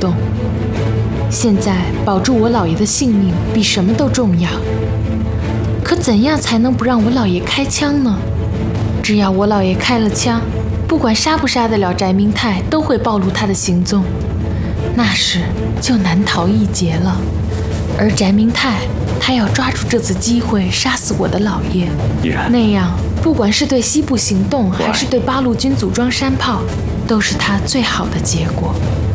动。现在保住我老爷的性命比什么都重要。可怎样才能不让我老爷开枪呢？只要我老爷开了枪，不管杀不杀得了翟明泰，都会暴露他的行踪，那时就难逃一劫了。而翟明泰，他要抓住这次机会杀死我的老爷，那样不管是对西部行动，还是对八路军组装山炮，都是他最好的结果。